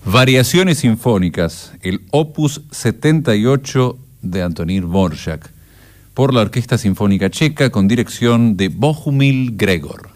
Variaciones sinfónicas, el Opus 78 de Antonín Dvořák, por la Orquesta Sinfónica Checa con dirección de Bohumil Gregor.